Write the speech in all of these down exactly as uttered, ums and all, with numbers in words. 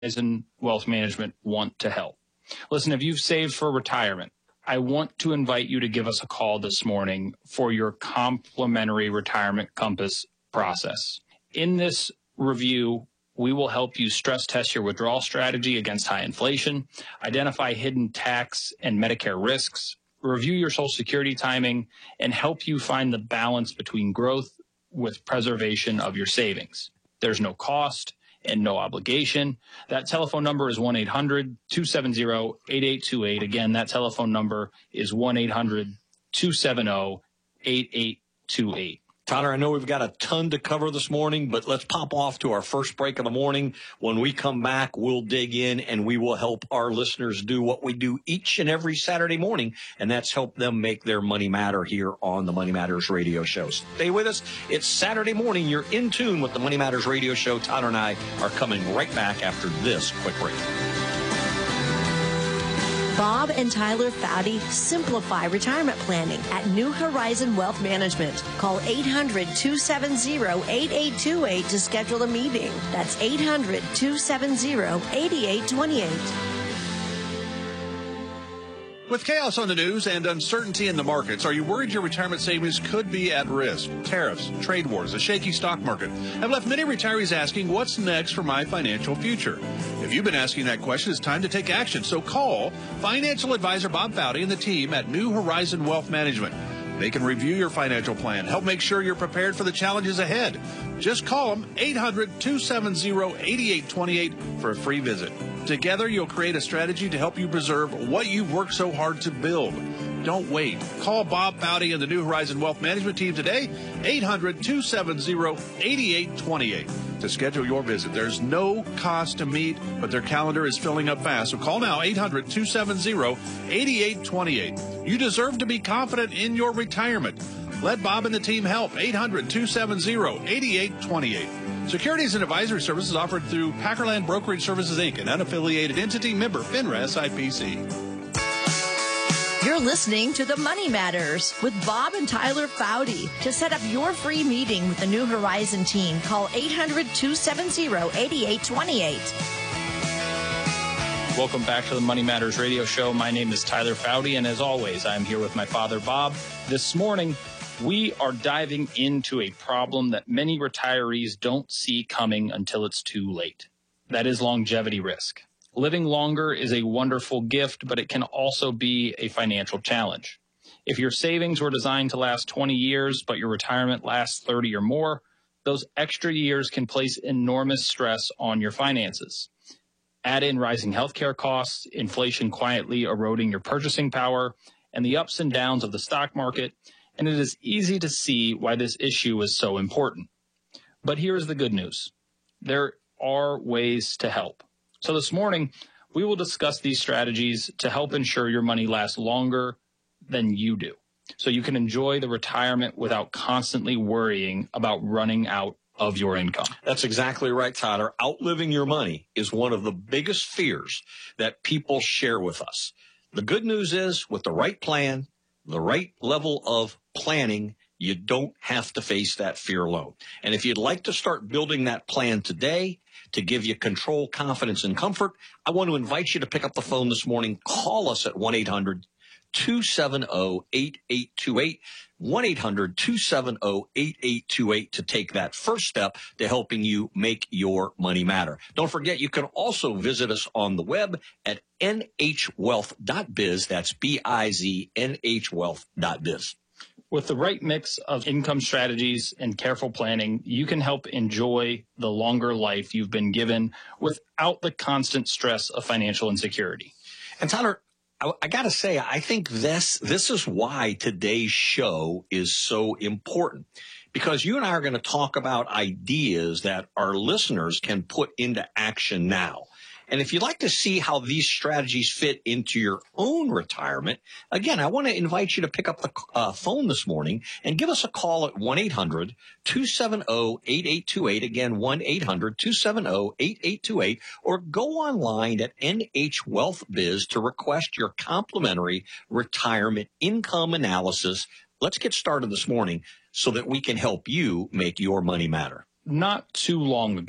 Horizon Wealth Management want to help. Listen, if you've saved for retirement, I want to invite you to give us a call this morning for your complimentary retirement compass process. In this review, we will help you stress test your withdrawal strategy against high inflation, identify hidden tax and Medicare risks, review your Social Security timing, and help you find the balance between growth with preservation of your savings. There's no cost and no obligation. That telephone number is one eight hundred two seven zero eight eight two eight. Again, that telephone number is one eight hundred two seven zero eight eight two eight. Tyler, I know we've got a ton to cover this morning, but let's pop off to our first break of the morning. When we come back, we'll dig in and we will help our listeners do what we do each and every Saturday morning, and that's help them make their money matter here on the Money Matters radio show. Stay with us. It's Saturday morning. You're in tune with the Money Matters radio show. Tyler and I are coming right back after this quick break. Bob and Tyler Foudy simplify retirement planning at New Horizon Wealth Management. Call eight hundred two seven zero eight eight two eight to schedule a meeting. That's eight hundred two seven zero eight eight two eight. With chaos on the news and uncertainty in the markets, are you worried your retirement savings could be at risk? Tariffs, trade wars, a shaky stock market have left many retirees asking, what's next for my financial future? If you've been asking that question, it's time to take action. So call financial advisor Bob Foudy and the team at New Horizon Wealth Management. They can review your financial plan, help make sure you're prepared for the challenges ahead. Just call them eight hundred two seven zero eight eight two eight for a free visit. Together, you'll create a strategy to help you preserve what you've worked so hard to build. Don't wait. Call Bob Foudy and the New Horizon Wealth Management team today, eight hundred two seven zero eight eight two eight, to schedule your visit. There's no cost to meet, but their calendar is filling up fast. So call now, eight hundred two seven zero eight eight two eight. You deserve to be confident in your retirement. Let Bob and the team help. eight hundred two seven zero eight eight two eight. Securities and advisory services offered through Packerland Brokerage Services, Incorporated, an unaffiliated entity, member FINRA S I P C. You're listening to The Money Matters with Bob and Tyler Foudy. To set up your free meeting with the New Horizon team, call eight hundred two seven zero eight eight two eight. Welcome back to the Money Matters radio show. My name is Tyler Foudy, and as always, I'm here with my father, Bob. This morning, we are diving into a problem that many retirees don't see coming until it's too late. That is longevity risk. Living longer is a wonderful gift, but it can also be a financial challenge. If your savings were designed to last twenty years, but your retirement lasts thirty or more, those extra years can place enormous stress on your finances. Add in rising healthcare costs, inflation quietly eroding your purchasing power, and the ups and downs of the stock market, and it is easy to see why this issue is so important. But here's the good news. There are ways to help. So this morning, we will discuss these strategies to help ensure your money lasts longer than you do, so you can enjoy the retirement without constantly worrying about running out of your income. That's exactly right, Tyler. Outliving your money is one of the biggest fears that people share with us. The good news is, with the right plan, the right level of planning, you don't have to face that fear alone. And if you'd like to start building that plan today to give you control, confidence, and comfort, I want to invite you to pick up the phone this morning. Call us at one eight hundred two seven zero eight eight two eight, one eight hundred two seven zero eight eight two eight to take that first step to helping you make your money matter. Don't forget, you can also visit us on the web at N H wealth dot biz. That's B I Z, N H wealth dot biz. With the right mix of income strategies and careful planning, you can help enjoy the longer life you've been given without the constant stress of financial insecurity. And Tyler, I, I got to say, I think this this is why today's show is so important, because you and I are going to talk about ideas that our listeners can put into action now. And if you'd like to see how these strategies fit into your own retirement, again, I want to invite you to pick up the uh, phone this morning and give us a call at one eight hundred two seven zero eight eight two eight. Again, one eight hundred two seven zero eight eight two eight, or go online at N H Wealth Biz to request your complimentary retirement income analysis. Let's get started this morning so that we can help you make your money matter. Not too long ago,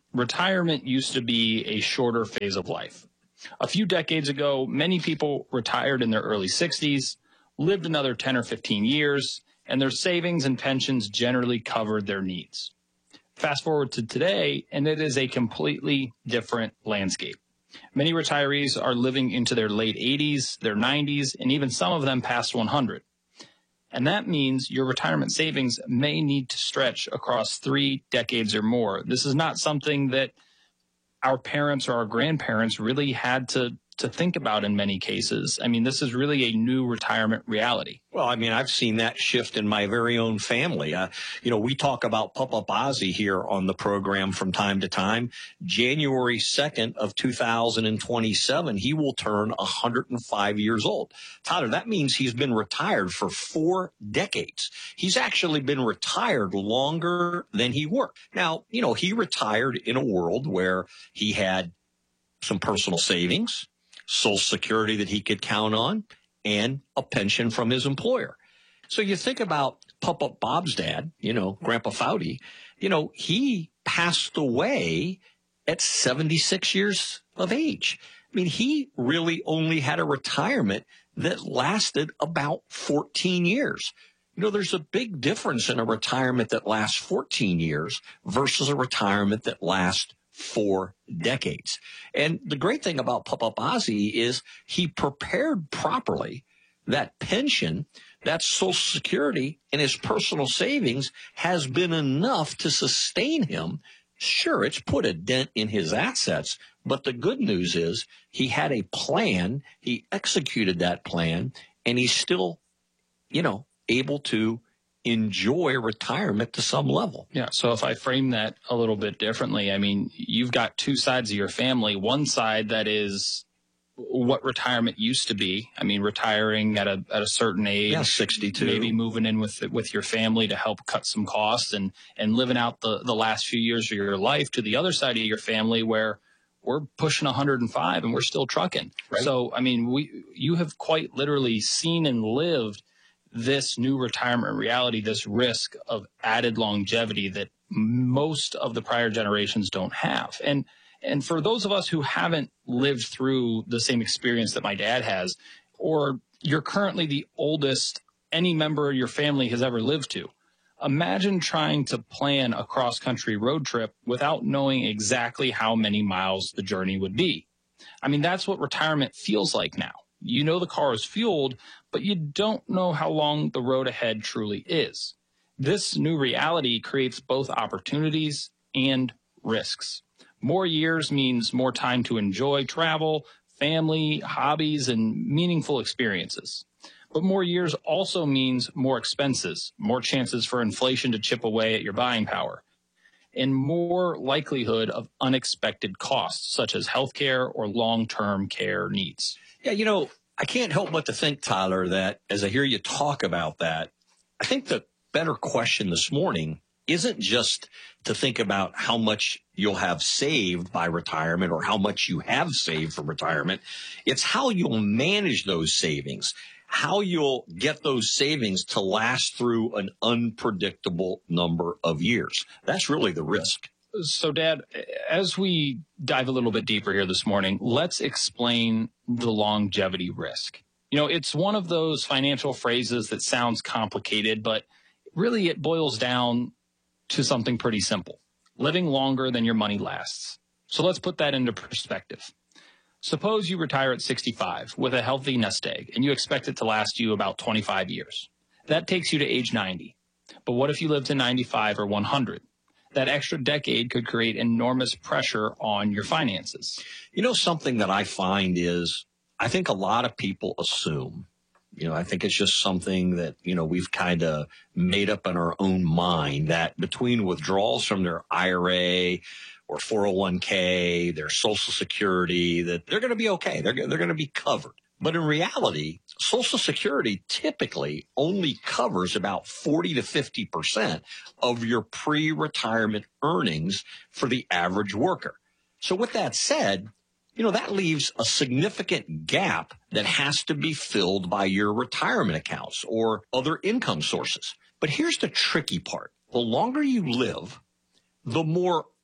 retirement used to be a shorter phase of life. A few decades ago, many people retired in their early sixties, lived another ten or fifteen years, and their savings and pensions generally covered their needs. Fast forward to today, and it is a completely different landscape. Many retirees are living into their late eighties, their nineties, and even some of them past one hundred. And that means your retirement savings may need to stretch across three decades or more. This is not something that our parents or our grandparents really had to, to think about in many cases. I mean, this is really a new retirement reality. Well, I mean, I've seen that shift in my very own family. Uh, you know, we talk about Papa Ozzie here on the program from time to time. January second of two thousand twenty-seven, he will turn one hundred five years old. Tyler, that means he's been retired for four decades. He's actually been retired longer than he worked. Now, you know, he retired in a world where he had some personal savings, Social Security that he could count on, and a pension from his employer. So you think about Papa Bob's dad, you know, Grandpa Foudy, you know, he passed away at seventy-six years of age. I mean, he really only had a retirement that lasted about fourteen years. You know, there's a big difference in a retirement that lasts fourteen years versus a retirement that lasts four decades. And the great thing about Papa Ozzie is he prepared properly. That pension, that Social Security, and his personal savings has been enough to sustain him. Sure, it's put a dent in his assets, but the good news is he had a plan, he executed that plan, and he's still, you know, able to enjoy retirement to some level. Yeah. So if I frame that a little bit differently, I mean, you've got two sides of your family. One side that is what retirement used to be. I mean, retiring at a at a certain age, yeah, sixty-two, maybe moving in with with your family to help cut some costs and and living out the the last few years of your life. To the other side of your family where we're pushing one hundred five and we're still trucking. Right. So I mean, we you have quite literally seen and lived this new retirement reality, this risk of added longevity that most of the prior generations don't have. And and for those of us who haven't lived through the same experience that my dad has, or you're currently the oldest any member of your family has ever lived to, imagine trying to plan a cross-country road trip without knowing exactly how many miles the journey would be. I mean, that's what retirement feels like now. You know the car is fueled, but you don't know how long the road ahead truly is. This new reality creates both opportunities and risks. More years means more time to enjoy travel, family, hobbies, and meaningful experiences. But more years also means more expenses, more chances for inflation to chip away at your buying power, and more likelihood of unexpected costs, such as healthcare or long-term care needs. Yeah, you know, I can't help but to think, Tyler, that as I hear you talk about that, I think the better question this morning isn't just to think about how much you'll have saved by retirement or how much you have saved for retirement. It's how you'll manage those savings, how you'll get those savings to last through an unpredictable number of years. That's really the risk. So, Dad, as we dive a little bit deeper here this morning, let's explain the longevity risk. You know, it's one of those financial phrases that sounds complicated, but really it boils down to something pretty simple: living longer than your money lasts. So let's put that into perspective. Suppose you retire at sixty-five with a healthy nest egg, and you expect it to last you about twenty-five years. That takes you to age ninety. But what if you live to ninety-five or one hundred? That extra decade could create enormous pressure on your finances. You know, something that I find is I think a lot of people assume, you know, I think it's just something that, you know, we've kind of made up in our own mind that between withdrawals from their I R A or four oh one k, their Social Security, that they're going to be okay. They're, they're going to be covered. But in reality, Social Security typically only covers about forty to fifty percent of your pre-retirement earnings for the average worker. So with that said, you know, that leaves a significant gap that has to be filled by your retirement accounts or other income sources. But here's the tricky part. The longer you live, the more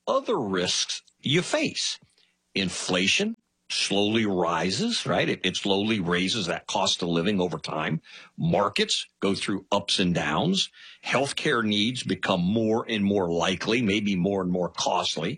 other risks you face. Inflation slowly rises, right? It, it slowly raises that cost of living over time. Markets go through ups and downs. Healthcare needs become more and more likely, maybe more and more costly.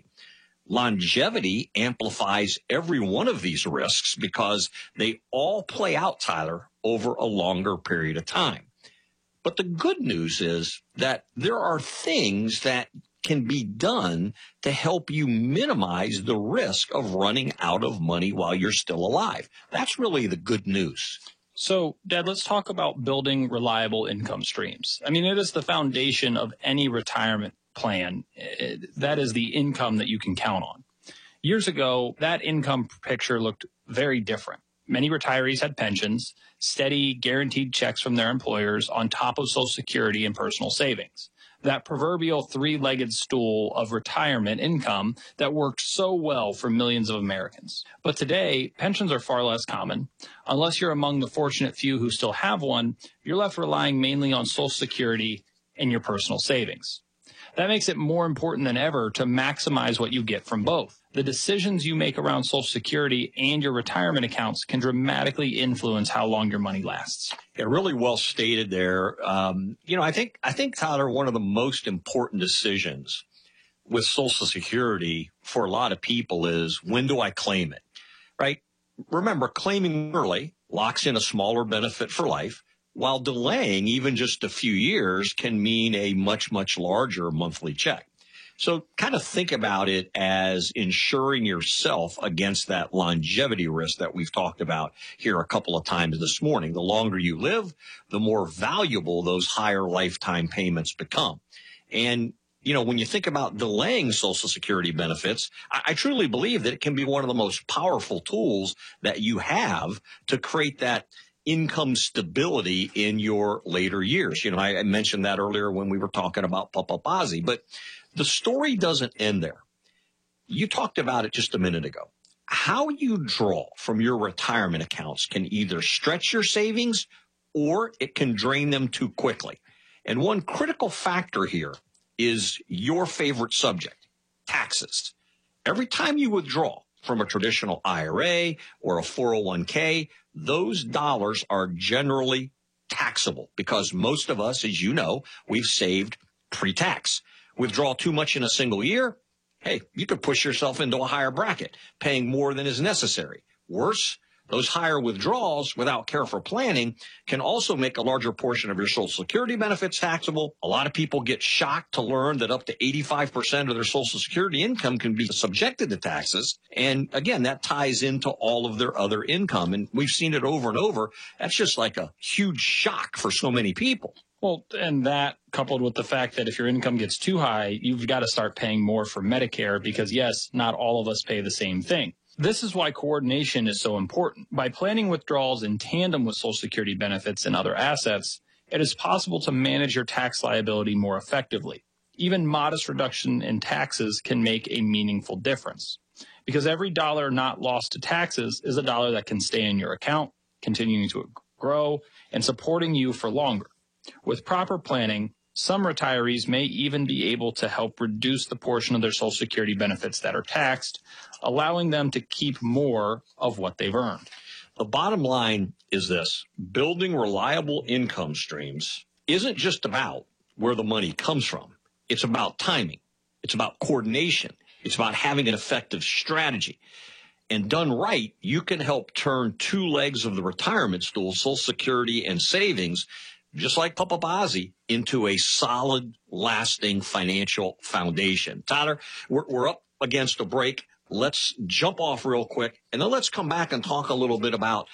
Longevity amplifies every one of these risks because they all play out, Tyler, over a longer period of time. But the good news is that there are things that can be done to help you minimize the risk of running out of money while you're still alive. That's really the good news. So, Dad, let's talk about building reliable income streams. I mean, it is the foundation of any retirement plan. That is the income that you can count on. Years ago, that income picture looked very different. Many retirees had pensions, steady, guaranteed checks from their employers on top of Social Security and personal savings. That proverbial three-legged stool of retirement income that worked so well for millions of Americans. But today, pensions are far less common. Unless you're among the fortunate few who still have one, you're left relying mainly on Social Security and your personal savings. That makes it more important than ever to maximize what you get from both. The decisions you make around Social Security and your retirement accounts can dramatically influence how long your money lasts. Yeah, really well stated there. Um, you know, I think, I think, Tyler, one of the most important decisions with Social Security for a lot of people is, when do I claim it, right? Remember, claiming early locks in a smaller benefit for life, while delaying even just a few years can mean a much, much larger monthly check. So kind of think about it as insuring yourself against that longevity risk that we've talked about here a couple of times this morning. The longer you live, the more valuable those higher lifetime payments become. And, you know, when you think about delaying Social Security benefits, I, I truly believe that it can be one of the most powerful tools that you have to create that income stability in your later years. You know, I, I mentioned that earlier when we were talking about Papa Ozzie, but the story doesn't end there. You talked about it just a minute ago. How you draw from your retirement accounts can either stretch your savings or it can drain them too quickly. And one critical factor here is your favorite subject, taxes. Every time you withdraw from a traditional I R A or a four oh one k, those dollars are generally taxable because most of us, as you know, we've saved pre-tax. Withdraw too much in a single year, hey, you could push yourself into a higher bracket, paying more than is necessary. Worse, those higher withdrawals without careful planning can also make a larger portion of your Social Security benefits taxable. A lot of people get shocked to learn that up to eighty-five percent of their Social Security income can be subjected to taxes. And again, that ties into all of their other income. And we've seen it over and over. That's just like a huge shock for so many people. Well, and that coupled with the fact that if your income gets too high, you've got to start paying more for Medicare because, yes, not all of us pay the same thing. This is why coordination is so important. By planning withdrawals in tandem with Social Security benefits and other assets, it is possible to manage your tax liability more effectively. Even modest reduction in taxes can make a meaningful difference because every dollar not lost to taxes is a dollar that can stay in your account, continuing to grow and supporting you for longer. With proper planning, some retirees may even be able to help reduce the portion of their Social Security benefits that are taxed, allowing them to keep more of what they've earned. The bottom line is this: building reliable income streams isn't just about where the money comes from. It's about timing. It's about coordination. It's about having an effective strategy. And done right, you can help turn two legs of the retirement stool, Social Security and savings, just like Papa Ozzie, into a solid, lasting financial foundation. Tyler, we're, we're up against a break. Let's jump off real quick, and then let's come back and talk a little bit about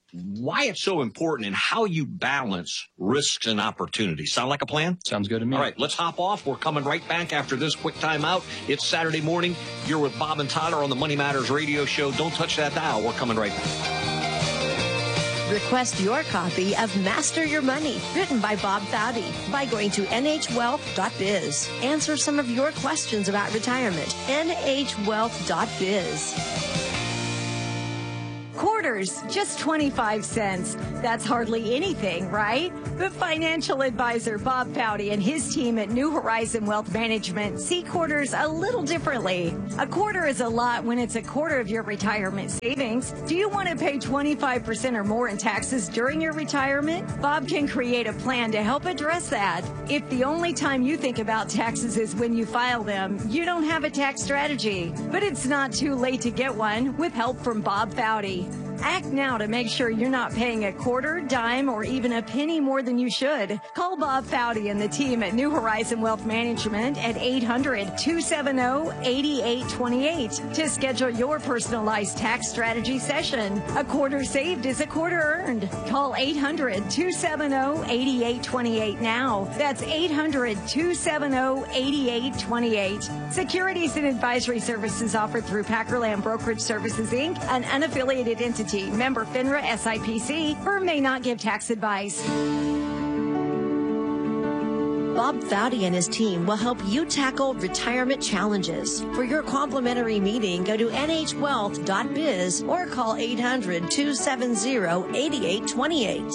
why it's so important and how you balance risks and opportunities. Sound like a plan? Sounds good to me. All right, let's hop off. We're coming right back after this quick time out. It's Saturday morning. You're with Bob and Tyler on the Money Matters radio show. Don't touch that dial. We're coming right back. Request your copy of Master Your Money, written by Bob Foudy, by going to N H wealth dot biz. Answer some of your questions about retirement. N H wealth dot biz. Quarter quarters, just twenty-five cents. That's hardly anything, right? But financial advisor Bob Foudy and his team at New Horizon Wealth Management see quarters a little differently. A quarter is a lot when it's a quarter of your retirement savings. Do you want to pay twenty-five percent or more in taxes during your retirement? Bob can create a plan to help address that. If the only time you think about taxes is when you file them, you don't have a tax strategy. But it's not too late to get one with help from Bob Foudy. Act now to make sure you're not paying a quarter, dime, or even a penny more than you should. Call Bob Foudy and the team at New Horizon Wealth Management at eight hundred, two seven zero, eight eight two eight to schedule your personalized tax strategy session. A quarter saved is a quarter earned. Call eight hundred, two seven zero, eight eight two eight now. That's eight hundred, two seven zero, eight eight two eight. Securities and advisory services offered through Packerland Brokerage Services, Incorporated, an unaffiliated entity. Member FINRA S I P C. Firm may not give tax advice. Bob Foudy and his team will help you tackle retirement challenges. For your complimentary meeting, go to N H wealth dot biz or call eight hundred, two seven zero, eight eight two eight.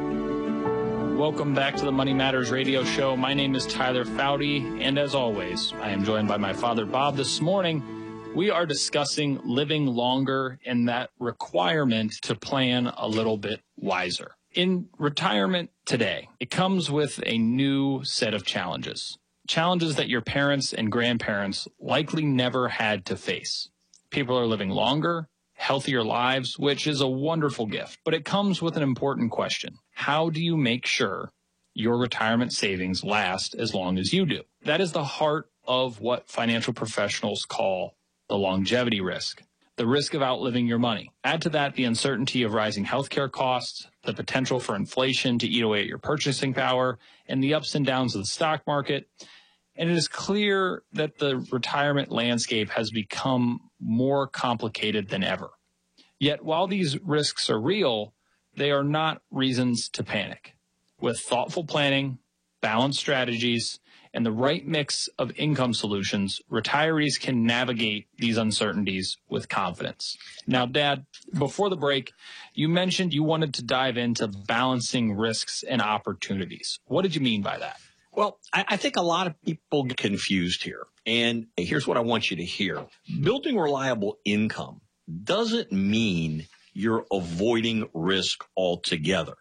Welcome back to the Money Matters radio show. My name is Tyler Foudy, and as always, I am joined by my father, Bob. This morning, we are discussing living longer and that requirement to plan a little bit wiser. In retirement today, it comes with a new set of challenges. Challenges that your parents and grandparents likely never had to face. People are living longer, healthier lives, which is a wonderful gift, but it comes with an important question. How do you make sure your retirement savings last as long as you do? That is the heart of what financial professionals call the longevity risk, the risk of outliving your money. Add to that the uncertainty of rising healthcare costs, the potential for inflation to eat away at your purchasing power, and the ups and downs of the stock market. And it is clear that the retirement landscape has become more complicated than ever. Yet while these risks are real, they are not reasons to panic. With thoughtful planning, balanced strategies, and the right mix of income solutions, retirees can navigate these uncertainties with confidence. Now, Dad, before the break, you mentioned you wanted to dive into balancing risks and opportunities. What did you mean by that? Well, I, I think a lot of people get confused here. And here's what I want you to hear. Building reliable income doesn't mean you're avoiding risk altogether.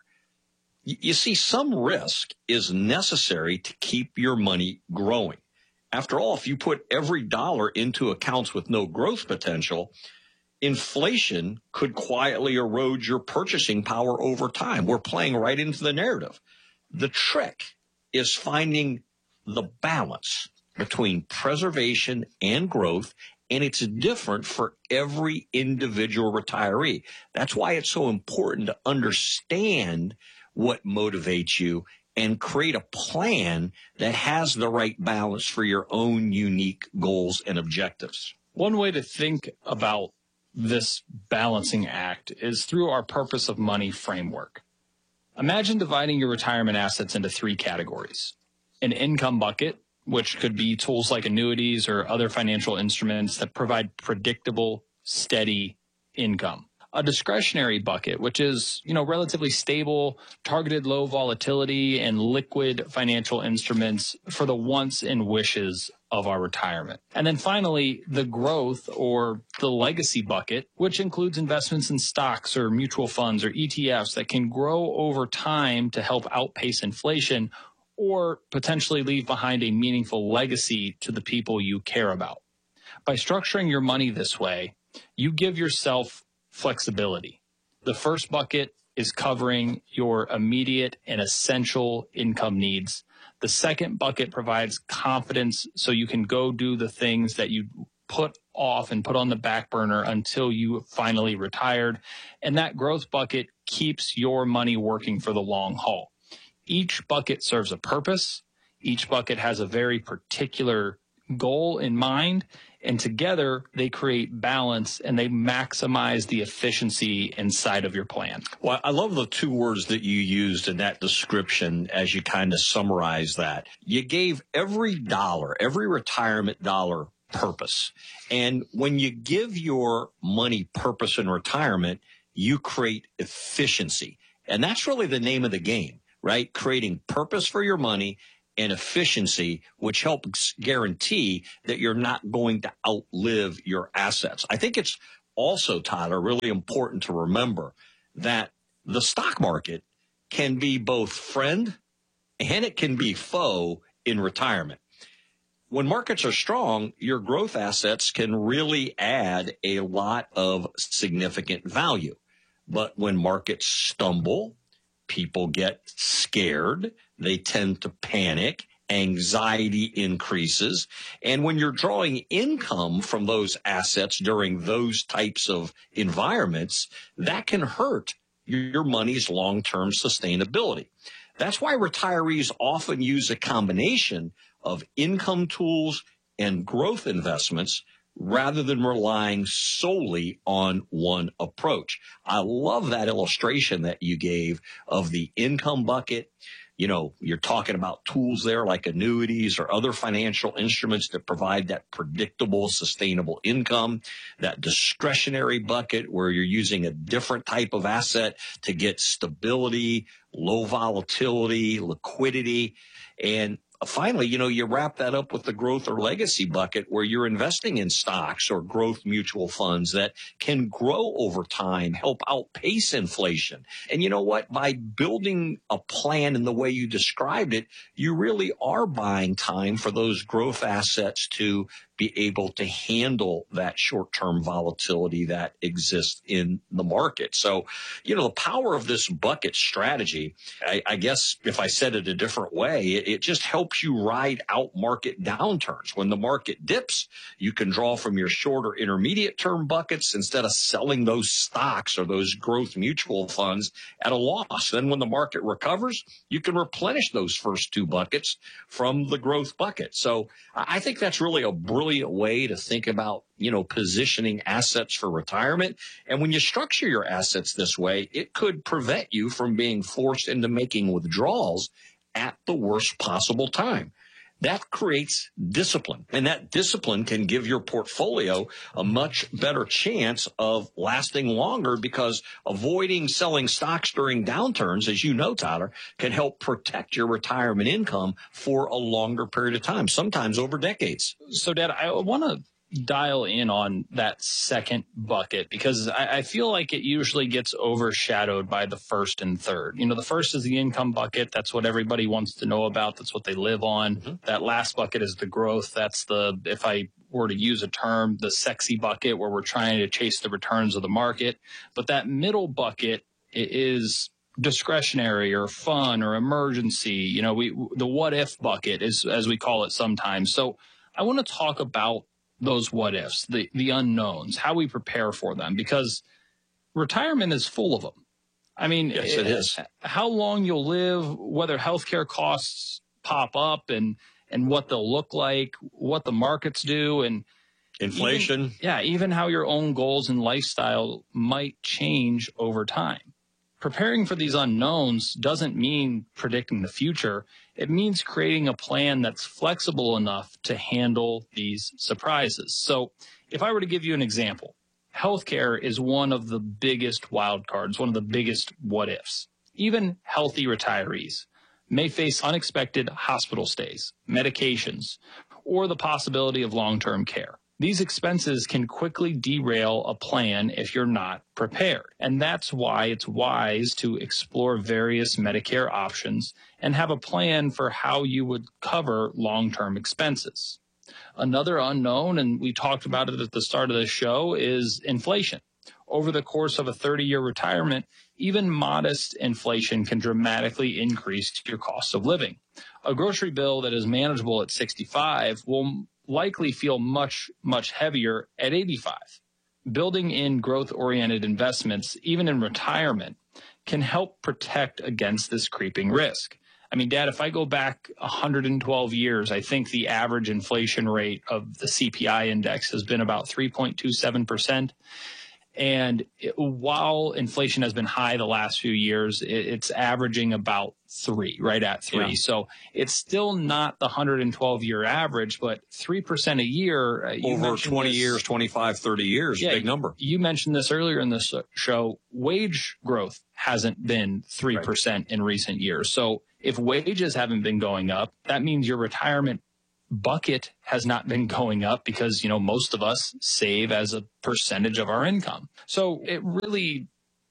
You see, some risk is necessary to keep your money growing. After all, if you put every dollar into accounts with no growth potential, inflation could quietly erode your purchasing power over time. We're playing right into the narrative. The trick is finding the balance between preservation and growth, and it's different for every individual retiree. That's why it's so important to understand what motivates you and create a plan that has the right balance for your own unique goals and objectives. One way to think about this balancing act is through our purpose of money framework. Imagine dividing your retirement assets into three categories. An income bucket, which could be tools like annuities or other financial instruments that provide predictable, steady income. A discretionary bucket, which is, you know, relatively stable, targeted low volatility and liquid financial instruments for the wants and wishes of our retirement. And then finally, the growth or the legacy bucket, which includes investments in stocks or mutual funds or E T Fs that can grow over time to help outpace inflation or potentially leave behind a meaningful legacy to the people you care about. By structuring your money this way, you give yourself flexibility. The first bucket is covering your immediate and essential income needs. The second bucket provides confidence so you can go do the things that you put off and put on the back burner until you finally retired. And that growth bucket keeps your money working for the long haul. Each bucket serves a purpose. Each bucket has a very particular goal in mind, and together they create balance and they maximize the efficiency inside of your plan. Well, I love the two words that you used in that description as you kind of summarize that. You gave every dollar, every retirement dollar purpose. And when you give your money purpose in retirement, you create efficiency. And that's really the name of the game, right? Creating purpose for your money and efficiency, which helps guarantee that you're not going to outlive your assets. I think it's also, Tyler, really important to remember that the stock market can be both friend and it can be foe in retirement. When markets are strong, your growth assets can really add a lot of significant value. But when markets stumble, people get scared. They tend to panic. Anxiety increases. And when you're drawing income from those assets during those types of environments, that can hurt your money's long-term sustainability. That's why retirees often use a combination of income tools and growth investments rather than relying solely on one approach. I love that illustration that you gave of the income bucket. You know, you're talking about tools there like annuities or other financial instruments that provide that predictable, sustainable income, that discretionary bucket where you're using a different type of asset to get stability, low volatility, liquidity. And finally, you know, you wrap that up with the growth or legacy bucket where you're investing in stocks or growth mutual funds that can grow over time, help outpace inflation. And you know what? By building a plan in the way you described it, you really are buying time for those growth assets to be able to handle that short-term volatility that exists in the market. So, you know, the power of this bucket strategy, I, I guess if I said it a different way, it, it just helps you ride out market downturns. When the market dips, you can draw from your shorter intermediate term buckets instead of selling those stocks or those growth mutual funds at a loss. Then when the market recovers, you can replenish those first two buckets from the growth bucket. So I think that's really a brilliant way to think about, you know, positioning assets for retirement. And when you structure your assets this way, it could prevent you from being forced into making withdrawals at the worst possible time. That creates discipline, and that discipline can give your portfolio a much better chance of lasting longer because avoiding selling stocks during downturns, as you know, Tyler, can help protect your retirement income for a longer period of time, sometimes over decades. So, Dad, I want to dial in on that second bucket because I, I feel like it usually gets overshadowed by the first and third. You know, the first is the income bucket. That's what everybody wants to know about. That's what they live on. Mm-hmm. That last bucket is the growth. That's the, if I were to use a term, the sexy bucket where we're trying to chase the returns of the market. But that middle bucket is discretionary or fun or emergency. You know, we, the what if bucket is, as we call it sometimes. So I want to talk about those what ifs, the, the unknowns, how we prepare for them, because retirement is full of them. I mean, yes, it is. How long you'll live, whether healthcare costs pop up and, and what they'll look like, what the markets do, and inflation. Even, yeah, even how your own goals and lifestyle might change over time. Preparing for these unknowns doesn't mean predicting the future. It means creating a plan that's flexible enough to handle these surprises. So if I were to give you an example, healthcare is one of the biggest wild cards, one of the biggest what ifs. Even healthy retirees may face unexpected hospital stays, medications, or the possibility of long-term care. These expenses can quickly derail a plan if you're not prepared. And that's why it's wise to explore various Medicare options and have a plan for how you would cover long-term expenses. Another unknown, and we talked about it at the start of the show, is inflation. Over the course of a thirty-year retirement, even modest inflation can dramatically increase your cost of living. A grocery bill that is manageable at sixty-five will likely feel much, much heavier at eighty-five. Building in growth-oriented investments, even in retirement, can help protect against this creeping risk. I mean, Dad, if I go back one hundred twelve years, I think the average inflation rate of the C P I index has been about three point two seven percent. And it, while inflation has been high the last few years, it, it's averaging about three, right at three. Yeah. So it's still not the one hundred twelve year average, but three percent a year. Uh, you Over twenty this, years, twenty-five, thirty years, yeah, big number. You mentioned this earlier in this show. Wage growth hasn't been three percent right. in recent years. So if wages haven't been going up, that means your retirement bucket has not been going up because, you know, most of us save as a percentage of our income. So it really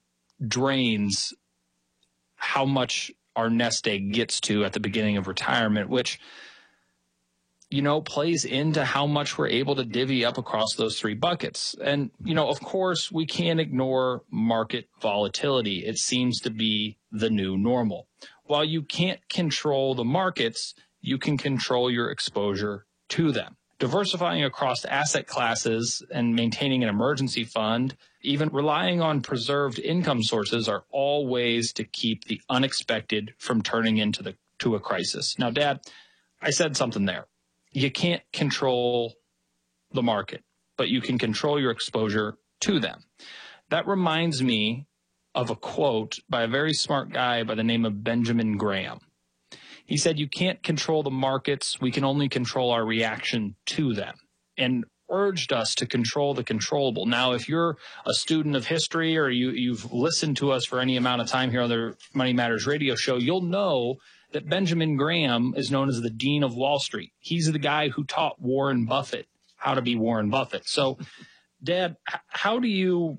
drains how much our nest egg gets to at the beginning of retirement, which, you know, plays into how much we're able to divvy up across those three buckets. And, you know, of course, we can't ignore market volatility. It seems to be the new normal. While you can't control the markets, you can control your exposure to them. Diversifying across asset classes and maintaining an emergency fund, even relying on preserved income sources are all ways to keep the unexpected from turning into the to a crisis. Now, Dad, I said something there. You can't control the market, but you can control your exposure to them. That reminds me of a quote by a very smart guy by the name of Benjamin Graham. He said, you can't control the markets. We can only control our reaction to them, and urged us to control the controllable. Now, if you're a student of history or you, you've listened to us for any amount of time here on the Money Matters radio show, you'll know that Benjamin Graham is known as the Dean of Wall Street. He's the guy who taught Warren Buffett how to be Warren Buffett. So, Dad, how do you,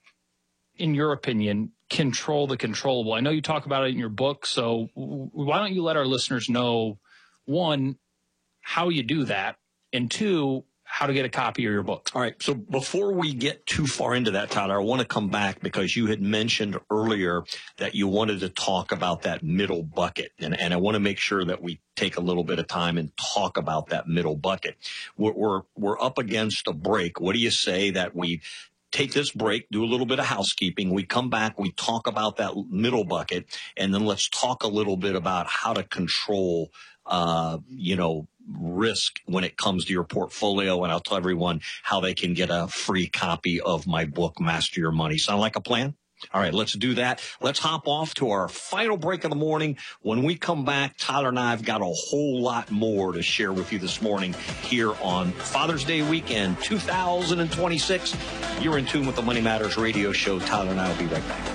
in your opinion, control the controllable? I know you talk about it in your book, so why don't you let our listeners know, one, how you do that, and two, how to get a copy of your book. All right. So before we get too far into that, Tyler, I want to come back because you had mentioned earlier that you wanted to talk about that middle bucket. And, and I want to make sure that we take a little bit of time and talk about that middle bucket. We're, we're, we're up against a break. What do you say that we take this break, do a little bit of housekeeping. We come back, we talk about that middle bucket, and then let's talk a little bit about how to control, uh, you know, risk when it comes to your portfolio. And I'll tell everyone how they can get a free copy of my book, Master Your Money. Sound like a plan? All right, let's do that. Let's hop off to our final break of the morning. When we come back, Tyler and I have got a whole lot more to share with you this morning here on Father's Day weekend two thousand twenty-six. You're in tune with the Money Matters radio show. Tyler and I will be right back.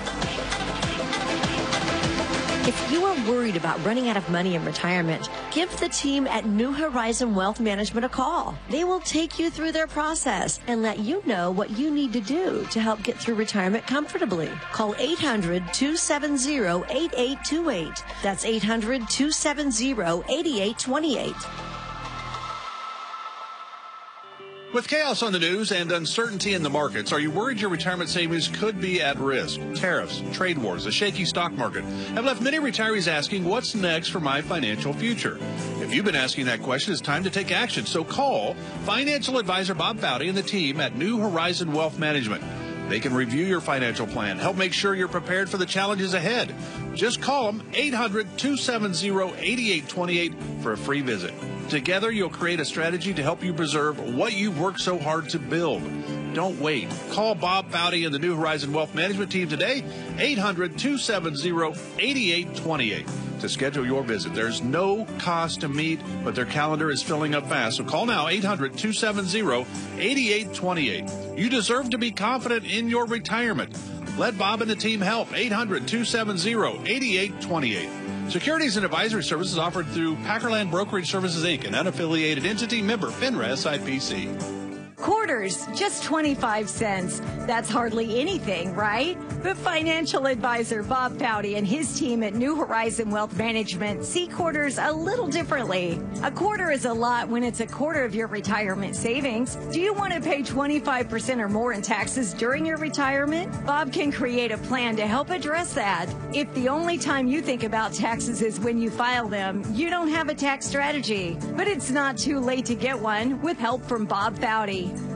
If you are worried about running out of money in retirement, give the team at New Horizon Wealth Management a call. They will take you through their process and let you know what you need to do to help get through retirement comfortably. Call eight hundred, two seven zero, eight eight two eight. That's eight hundred, two seven zero, eight eight two eight. With chaos on the news and uncertainty in the markets, are you worried your retirement savings could be at risk? Tariffs, trade wars, a shaky stock market have left many retirees asking, what's next for my financial future? If you've been asking that question, it's time to take action. So call financial advisor Bob Foudy and the team at New Horizon Wealth Management. They can review your financial plan, help make sure you're prepared for the challenges ahead. Just call them eight hundred, two seven zero, eight eight two eight for a free visit. Together, you'll create a strategy to help you preserve what you've worked so hard to build. Don't wait. Call Bob Foudy and the New Horizon Wealth Management team today, eight hundred, two seven zero, eight eight two eight, to schedule your visit. There's no cost to meet, but their calendar is filling up fast. So call now, eight hundred, two seven zero, eight eight two eight. You deserve to be confident in your retirement. Let Bob and the team help. eight hundred, two seven zero, eight eight two eight. Securities and advisory services offered through Packerland Brokerage Services, Incorporated, an unaffiliated entity, member FINRA S I P C. Quarters, just twenty-five cents. That's hardly anything, right? But financial advisor Bob Foudy and his team at New Horizon Wealth Management see quarters a little differently. A quarter is a lot when it's a quarter of your retirement savings. Do you want to pay twenty-five percent or more in taxes during your retirement? Bob can create a plan to help address that. If the only time you think about taxes is when you file them, you don't have a tax strategy. But it's not too late to get one with help from Bob Foudy.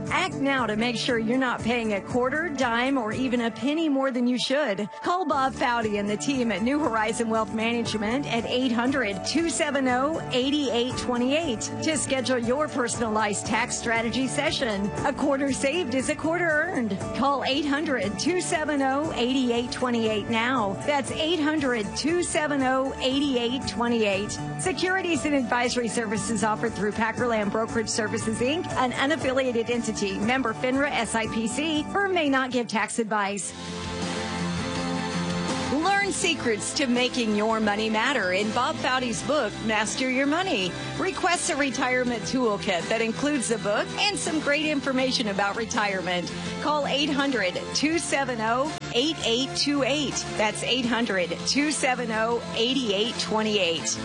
Act now to make sure you're not paying a quarter, dime, or even a penny more than you should. Call Bob Foudy and the team at New Horizon Wealth Management at eight hundred, two seven zero, eight eight two eight to schedule your personalized tax strategy session. A quarter saved is a quarter earned. Call eight hundred, two seven zero, eight eight two eight now. That's eight hundred, two seven zero, eight eight two eight. Securities and advisory services offered through Packerland Brokerage Services, Incorporated, an unaffiliated entity. Member FINRA S I P C. Firm may not give tax advice. Learn secrets to making your money matter in Bob Foudy's book, Master Your Money. Request a retirement toolkit that includes the book and some great information about retirement. Call eight hundred, two seven zero, eight eight two eight. That's eight hundred, two seven zero, eight eight two eight.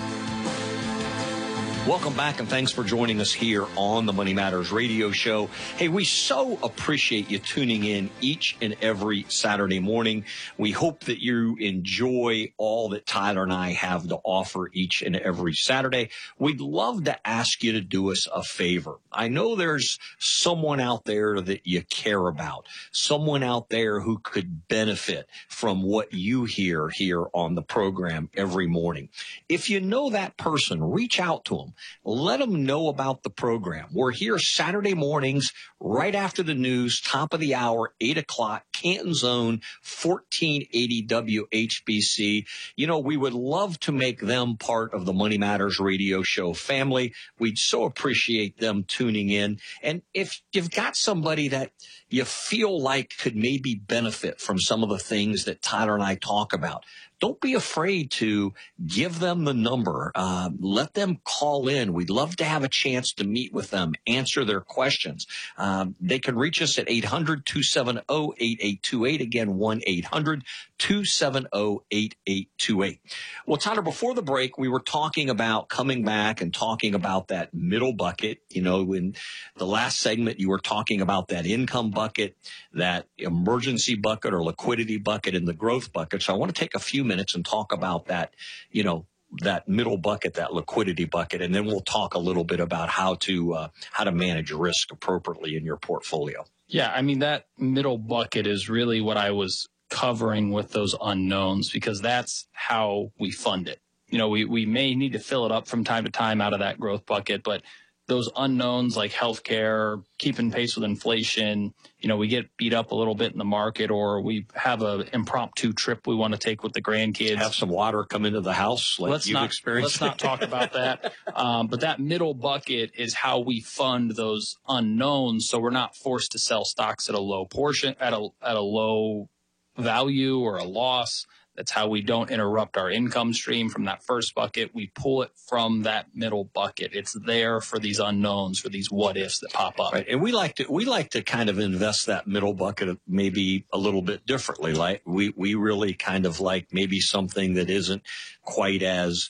Welcome back, and thanks for joining us here on the Money Matters radio show. Hey, we so appreciate you tuning in each and every Saturday morning. We hope that you enjoy all that Tyler and I have to offer each and every Saturday. We'd love to ask you to do us a favor. I know there's someone out there that you care about, someone out there who could benefit from what you hear here on the program every morning. If you know that person, reach out to them. Let them know about the program. We're here Saturday mornings, right after the news, top of the hour, eight o'clock, Canton's Own, fourteen eighty W H B C. You know, we would love to make them part of the Money Matters radio show family. We'd so appreciate them tuning in. And if you've got somebody that you feel like could maybe benefit from some of the things that Tyler and I talk about, don't be afraid to give them the number. Uh, let them call in. We'd love to have a chance to meet with them, answer their questions. Um, they can reach us at eight hundred, two seven zero, eight eight two eight. Again, one eight hundred, two seven zero, eight eight two eight. Well, Tyler, before the break, we were talking about coming back and talking about that middle bucket. You know, in the last segment, you were talking about that income bucket, that emergency bucket or liquidity bucket, and the growth bucket. So I want to take a few minutes and talk about that, you know, that middle bucket, that liquidity bucket, and then we'll talk a little bit about how to uh, how to manage risk appropriately in your portfolio. Yeah, I mean, that middle bucket is really what I was covering with those unknowns, because that's how we fund it. You know, we, we may need to fill it up from time to time out of that growth bucket, but those unknowns like healthcare, keeping pace with inflation, you know, we get beat up a little bit in the market, or we have an impromptu trip we want to take with the grandkids. Have some water come into the house like let's you've not, experienced. Let's not talk about that. Um, but that middle bucket is how we fund those unknowns, so we're not forced to sell stocks at a low portion, at a at a low value or a loss. That's how we don't interrupt our income stream from that first bucket. We pull it from that middle bucket. It's there for these unknowns, for these what ifs that pop up. Right. And we like to we like to kind of invest that middle bucket maybe a little bit differently. Like we we really kind of like maybe something that isn't quite as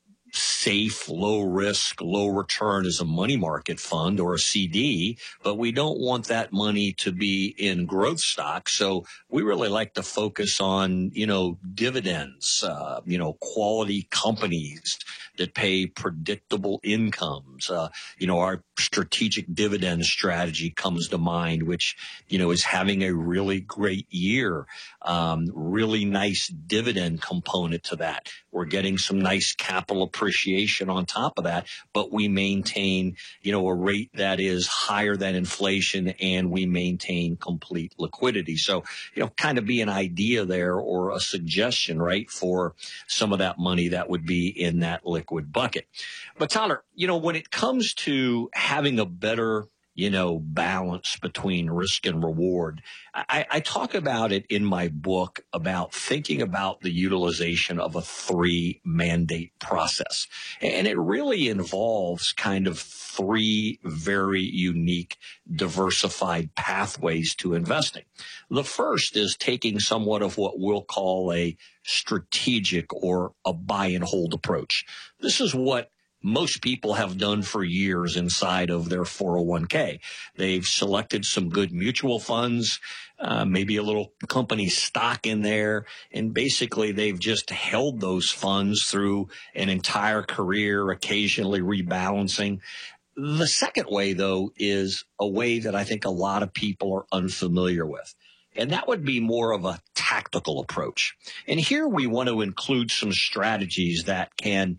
safe, low risk, low return as a money market fund or a C D, but we don't want that money to be in growth stocks. So we really like to focus on, you know, dividends, uh, you know, quality companies that pay predictable incomes. Uh, you know, our strategic dividend strategy comes to mind, which, you know, is having a really great year, um, really nice dividend component to that. We're getting some nice capital appreciation on top of that, but we maintain, you know, a rate that is higher than inflation, and we maintain complete liquidity. So, you know, kind of be an idea there or a suggestion, right, for some of that money that would be in that liquid bucket. But Tyler, you know, when it comes to having a better, you know, balance between risk and reward, I, I talk about it in my book about thinking about the utilization of a three mandate process. And it really involves kind of three very unique, diversified pathways to investing. The first is taking somewhat of what we'll call a strategic or a buy and hold approach. This is what most people have done for years inside of their four oh one k. They've selected some good mutual funds, uh, maybe a little company stock in there, and basically they've just held those funds through an entire career, occasionally rebalancing. The second way, though, is a way that I think a lot of people are unfamiliar with. And that would be more of a tactical approach. And here we want to include some strategies that can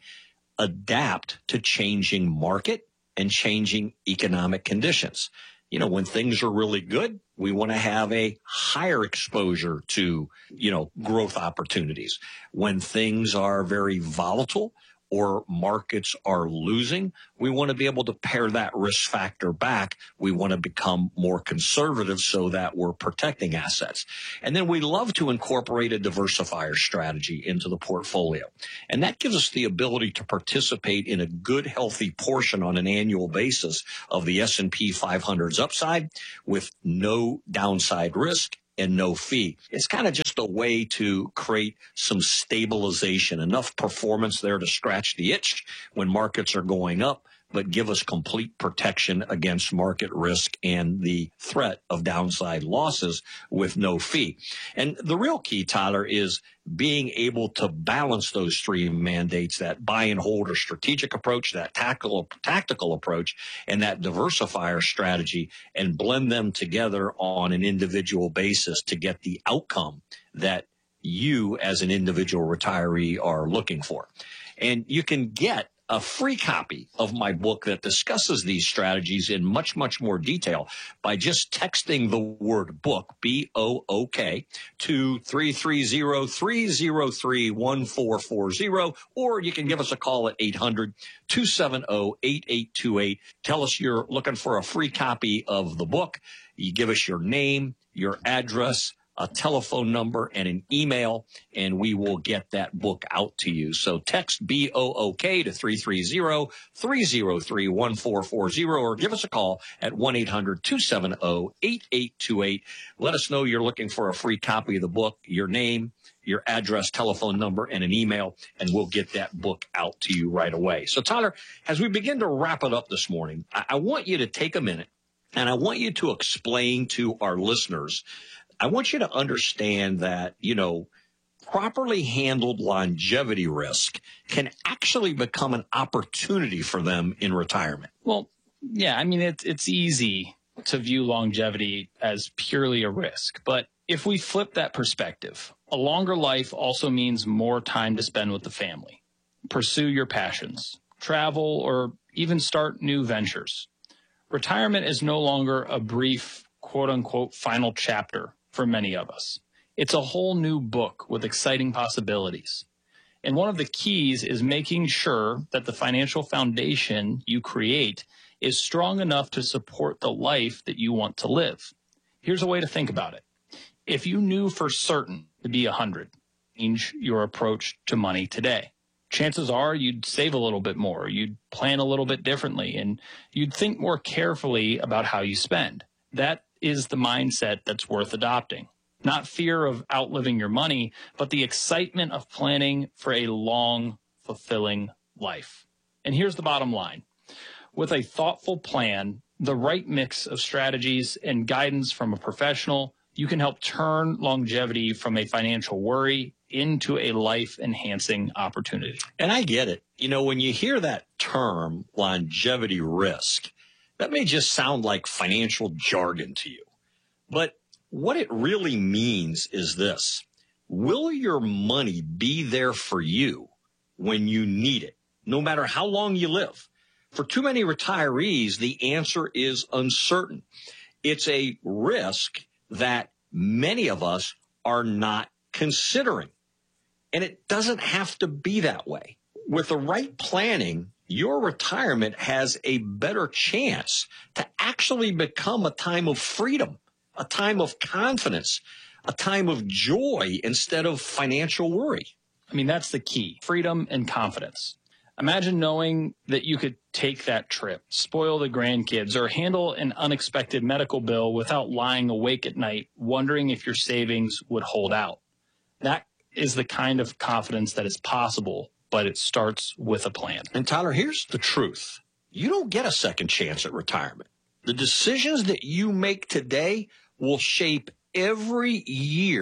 adapt to changing market and changing economic conditions. You know, when things are really good, we want to have a higher exposure to, you know, growth opportunities. When things are very volatile or markets are losing, we want to be able to pare that risk factor back. We want to become more conservative so that we're protecting assets. And then we love to incorporate a diversifier strategy into the portfolio. And that gives us the ability to participate in a good, healthy portion on an annual basis of the S and P five hundred's upside with no downside risk and no fee. It's kind of just a way to create some stabilization, enough performance there to scratch the itch when markets are going up, but give us complete protection against market risk and the threat of downside losses with no fee. And the real key, Tyler, is being able to balance those three mandates, that buy and hold or strategic approach, that tactical, tactical approach, and that diversifier strategy, and blend them together on an individual basis to get the outcome that you as an individual retiree are looking for. And you can get a free copy of my book that discusses these strategies in much, much more detail by just texting the word book, B O O K, to three three zero, three zero three, one four four zero, or you can give us a call at eight hundred, two seven zero, eight eight two eight. Tell us you're looking for a free copy of the book. You give us your name, your address, a telephone number, and an email, and we will get that book out to you. So text B O O K to three three zero, three zero three, one four four zero, or give us a call at one eight hundred, two seven zero, eight eight two eight. Let us know you're looking for a free copy of the book, your name, your address, telephone number, and an email, and we'll get that book out to you right away. So, Tyler, as we begin to wrap it up this morning, I, I want you to take a minute, and I want you to explain to our listeners, I want you to understand that, you know, properly handled longevity risk can actually become an opportunity for them in retirement. Well, yeah, I mean, it's, it's easy to view longevity as purely a risk. But if we flip that perspective, a longer life also means more time to spend with the family, pursue your passions, travel, or even start new ventures. Retirement is no longer a brief, quote unquote, final chapter for many of us. It's a whole new book with exciting possibilities. And one of the keys is making sure that the financial foundation you create is strong enough to support the life that you want to live. Here's a way to think about it. If you knew for certain to be one hundred, change your approach to money today. Chances are you'd save a little bit more, you'd plan a little bit differently, and you'd think more carefully about how you spend. That is the mindset that's worth adopting. Not fear of outliving your money, but the excitement of planning for a long, fulfilling life. And here's the bottom line. With a thoughtful plan, the right mix of strategies and guidance from a professional, you can help turn longevity from a financial worry into a life-enhancing opportunity. And I get it. You know, when you hear that term, longevity risk, that may just sound like financial jargon to you. But what it really means is this. Will your money be there for you when you need it, no matter how long you live? For too many retirees, the answer is uncertain. It's a risk that many of us are not considering. And it doesn't have to be that way. With the right planning, your retirement has a better chance to actually become a time of freedom, a time of confidence, a time of joy instead of financial worry. I mean, that's the key, freedom and confidence. Imagine knowing that you could take that trip, spoil the grandkids, or handle an unexpected medical bill without lying awake at night, wondering if your savings would hold out. That is the kind of confidence that is possible, but it starts with a plan. And Tyler, here's the truth. You don't get a second chance at retirement. The decisions that you make today will shape every year of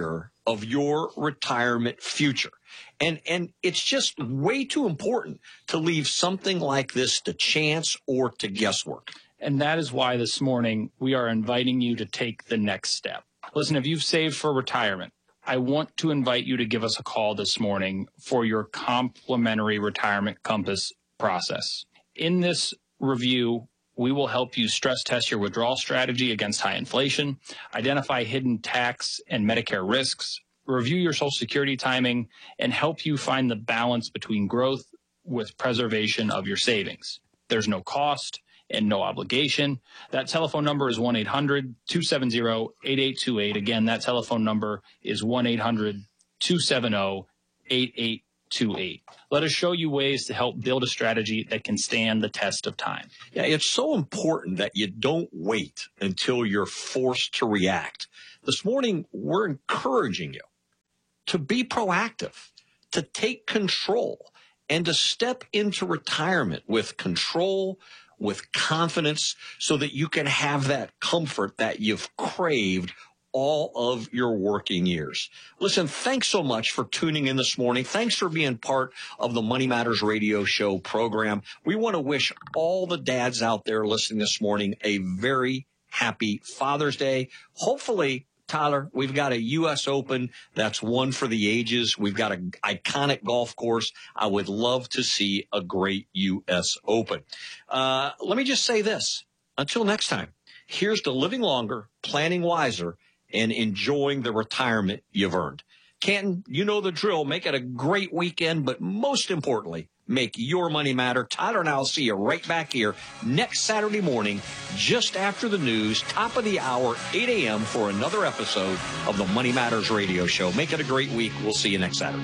of your retirement future. And, and it's just way too important to leave something like this to chance or to guesswork. And that is why this morning we are inviting you to take the next step. Listen, if you've saved for retirement, I want to invite you to give us a call this morning for your complimentary retirement compass process. In this review, we will help you stress test your withdrawal strategy against high inflation, identify hidden tax and Medicare risks, review your Social Security timing, and help you find the balance between growth with preservation of your savings. There's no cost and no obligation. That telephone number is one eight hundred two seven zero eight eight two eight. Again, that telephone number is one eight hundred two seven zero eight eight two eight. Let us show you ways to help build a strategy that can stand the test of time. Yeah, it's so important that you don't wait until you're forced to react. This morning, we're encouraging you to be proactive, to take control, and to step into retirement with control, with confidence, so that you can have that comfort that you've craved all of your working years. Listen, thanks so much for tuning in this morning. Thanks for being part of the Money Matters Radio Show program. We want to wish all the dads out there listening this morning a very happy Father's Day. Hopefully, Tyler, we've got a U S Open that's one for the ages. We've got an iconic golf course. I would love to see a great U S Open. Uh, let me just say this. Until next time, here's to living longer, planning wiser, and enjoying the retirement you've earned. Canton, you know the drill. Make it a great weekend, but most importantly, make your money matter. Tyler and I will see you right back here next Saturday morning, just after the news, top of the hour, eight a.m. for another episode of the Money Matters Radio Show. Make it a great week. We'll see you next Saturday.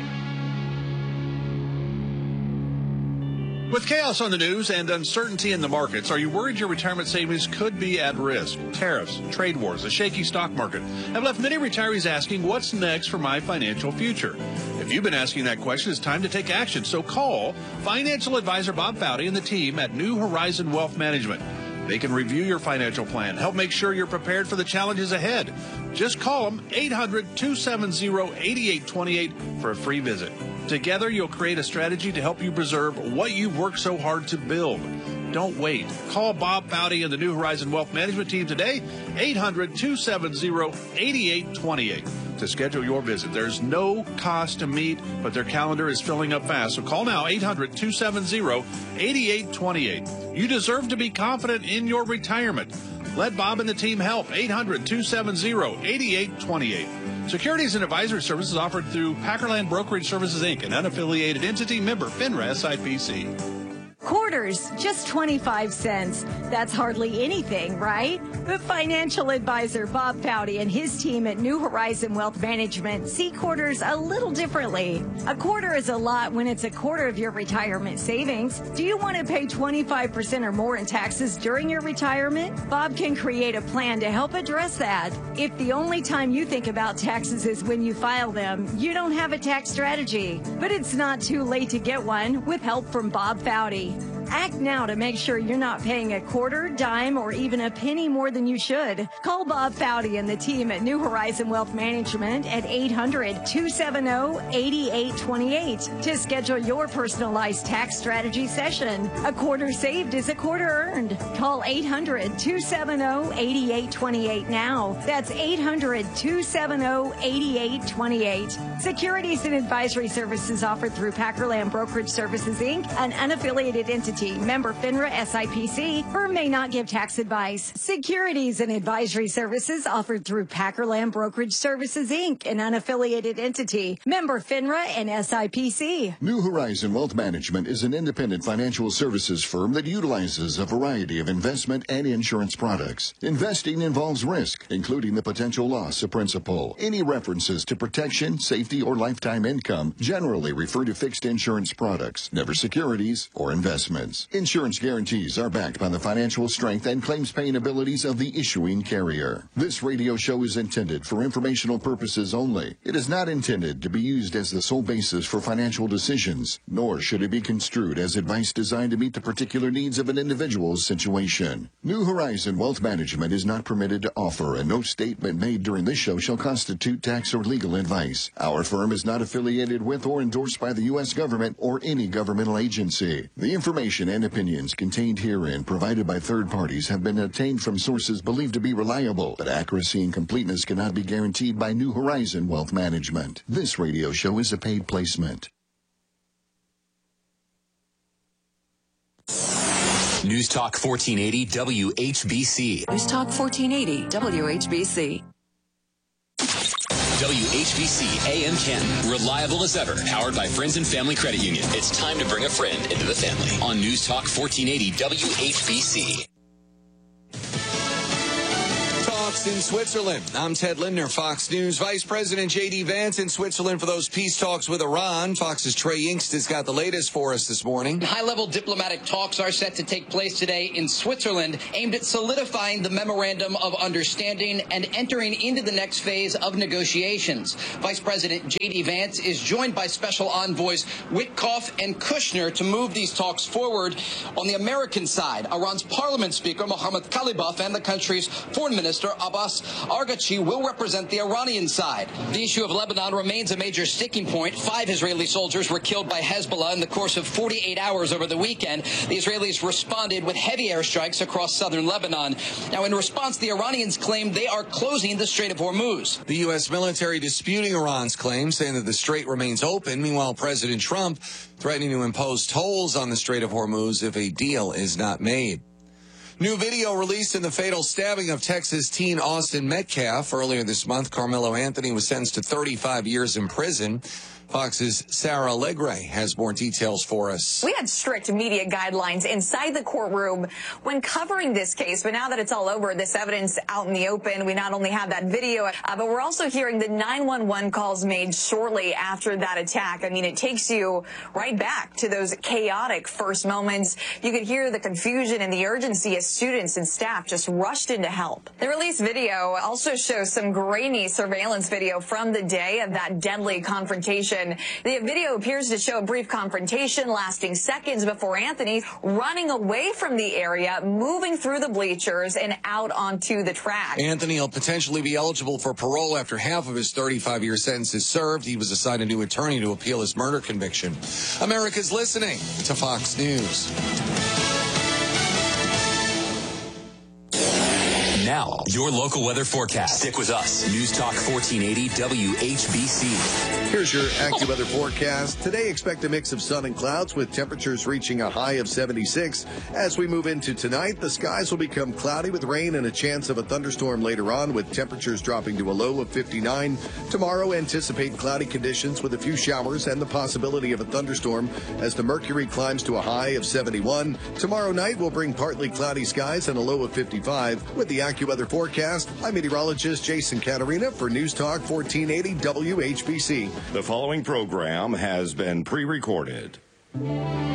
With chaos on the news and uncertainty in the markets, are you worried your retirement savings could be at risk? Tariffs, trade wars, a shaky stock market have left many retirees asking, what's next for my financial future? If you've been asking that question, it's time to take action. So call financial advisor Bob Foudy and the team at New Horizon Wealth Management. They can review your financial plan, help make sure you're prepared for the challenges ahead. Just call them eight hundred two seven zero eight eight two eight for a free visit. Together, you'll create a strategy to help you preserve what you've worked so hard to build. Don't wait. Call Bob Foudy and the New Horizon Wealth Management team today, eight hundred two seven zero eight eight two eight. To schedule your visit. There's no cost to meet, but their calendar is filling up fast. So call now, eight hundred two seven zero eight eight two eight. You deserve to be confident in your retirement. Let Bob and the team help. eight hundred two seven zero eight eight two eight. Securities and advisory services offered through Packerland Brokerage Services, Incorporated, an unaffiliated entity, member FINRA S I P C. Quarters, just twenty-five cents. That's hardly anything, right? But financial advisor Bob Foudy and his team at New Horizon Wealth Management see quarters a little differently. A quarter is a lot when it's a quarter of your retirement savings. Do you want to pay twenty-five percent or more in taxes during your retirement? Bob can create a plan to help address that. If the only time you think about taxes is when you file them, you don't have a tax strategy. But it's not too late to get one with help from Bob Foudy. Act now to make sure you're not paying a quarter, dime, or even a penny more than you should. Call Bob Foudy and the team at New Horizon Wealth Management at eight hundred two seven zero eight eight two eight to schedule your personalized tax strategy session. A quarter saved is a quarter earned. Call eight hundred two seven zero eight eight two eight now. That's eight hundred two seven zero eight eight two eight. Securities and advisory services offered through Packerland Brokerage Services, Incorporated, an unaffiliated entity. Member FINRA S I P C. Firm may not give tax advice. Securities and advisory services offered through Packerland Brokerage Services, Incorporated, an unaffiliated entity. Member FINRA and S I P C. New Horizon Wealth Management is an independent financial services firm that utilizes a variety of investment and insurance products. Investing involves risk, including the potential loss of principal. Any references to protection, safety, or lifetime income generally refer to fixed insurance products, never securities or investments. insurance. Insurance guarantees are backed by the financial strength and claims paying abilities of the issuing carrier. This radio show is intended for informational purposes only. It is not intended to be used as the sole basis for financial decisions, nor should it be construed as advice designed to meet the particular needs of an individual's situation. New Horizon Wealth Management is not permitted to offer, and no statement made during this show shall constitute tax or legal advice. Our firm is not affiliated with or endorsed by the U S government or any governmental agency. The information and opinions contained herein provided by third parties have been obtained from sources believed to be reliable, but accuracy and completeness cannot be guaranteed by New Horizon Wealth Management. This radio show is a paid placement. News Talk fourteen eighty W H B C. News Talk fourteen eighty W H B C. W H B C A M ten. Reliable as ever. Powered by Friends and Family Credit Union. It's time to bring a friend into the family. On News Talk fourteen eighty W H B C. In Switzerland. I'm Ted Lindner, Fox News. Vice President J D Vance in Switzerland for those peace talks with Iran. Fox's Trey Yingst has got the latest for us this morning. High-level diplomatic talks are set to take place today in Switzerland, aimed at solidifying the memorandum of understanding and entering into the next phase of negotiations. Vice President J D Vance is joined by special envoys Witkoff and Kushner to move these talks forward. On the American side, Iran's parliament speaker Mohammad Khalibaf and the country's foreign minister Abbas Araghchi will represent the Iranian side. The issue of Lebanon remains a major sticking point. Five Israeli soldiers were killed by Hezbollah in the course of forty-eight hours over the weekend. The Israelis responded with heavy airstrikes across southern Lebanon. Now, in response, the Iranians claim they are closing the Strait of Hormuz. The U S military disputing Iran's claim, saying that the strait remains open. Meanwhile, President Trump threatening to impose tolls on the Strait of Hormuz if a deal is not made. New video released in the fatal stabbing of Texas teen Austin Metcalf. Earlier this month, Carmelo Anthony was sentenced to thirty-five years in prison. Fox's Sarah Allegre has more details for us. We had strict media guidelines inside the courtroom when covering this case, but now that it's all over, this evidence out in the open, we not only have that video, uh, but we're also hearing the nine one one calls made shortly after that attack. I mean, it takes you right back to those chaotic first moments. You could hear the confusion and the urgency as students and staff just rushed in to help. The released video also shows some grainy surveillance video from the day of that deadly confrontation. The video appears to show a brief confrontation lasting seconds before Anthony running away from the area, moving through the bleachers and out onto the track. Anthony will potentially be eligible for parole after half of his thirty-five year sentence is served. He was assigned a new attorney to appeal his murder conviction. America's listening to Fox News. Now, your local weather forecast. Stick with us. News Talk fourteen eighty W H B C. Here's your AccuWeather forecast. Today, expect a mix of sun and clouds with temperatures reaching a high of seventy-six. As we move into tonight, the skies will become cloudy with rain and a chance of a thunderstorm later on, with temperatures dropping to a low of fifty-nine. Tomorrow, anticipate cloudy conditions with a few showers and the possibility of a thunderstorm as the mercury climbs to a high of seventy-one. Tomorrow night will bring partly cloudy skies and a low of fifty-five. With the AccuWeather forecast, I'm meteorologist Jason Caterina for News Talk fourteen eighty W H B C. The following program has been pre-recorded.